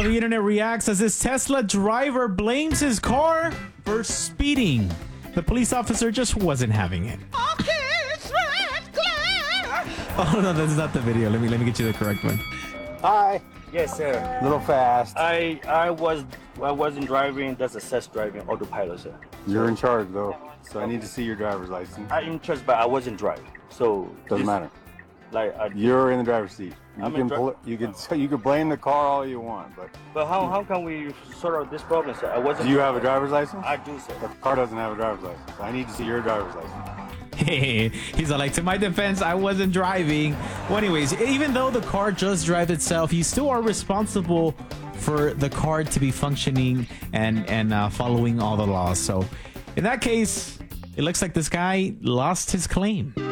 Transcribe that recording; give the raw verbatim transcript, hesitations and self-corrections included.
So the internet reacts as this Tesla driver blames his car for speeding. The police officer just wasn't having it. Oh no, that's not the video. Let me let me get you the correct one. Hi. Yes, sir. A little fast. I I was I wasn't driving. That's assess driving autopilot, sir. You're in charge though, so I need to see your driver's license. I in charge, but I wasn't driving. So Doesn't this- matter. Like, I, You're in the driver's seat. You I'm in can dri- pull, you can you can blame the car all you want, but but how how can we sort out this problem, sir? I wasn't. do you have a driver's license? I do, sir. The car doesn't have a driver's license. I need to see your driver's license. Hey, he's all like, to my defense, I wasn't driving. Well, anyways, even though the car just drives itself, you still are responsible for the car to be functioning and and uh, following all the laws. So, in that case, it looks like this guy lost his claim.